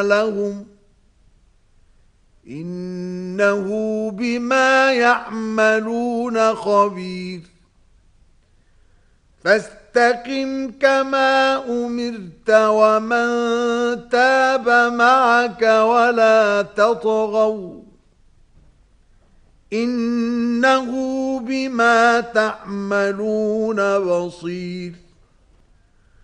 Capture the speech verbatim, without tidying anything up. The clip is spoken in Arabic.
لهم إنه بما يعملون خبير فاستقم كما أمرت ومن تاب معك ولا تطغوا إنه بما تعملون بصير